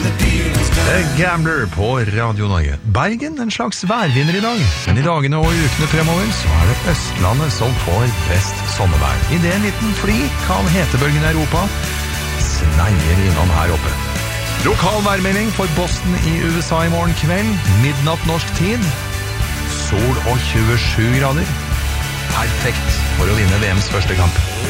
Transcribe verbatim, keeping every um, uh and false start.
The Gambler på Radio Norge. Bergen en slags værvinner i dag, men i dagene og ukene fremover så er det Østlandet som får best sommervær. I det en liten flik av hetebølgen i Europa sneier innom her oppe. Lokal værmelding for Boston i U S A i morgen kveld, midnatt norsk tid. Sol og tjuesju grader. Perfekt for å vinne V M's første kamp.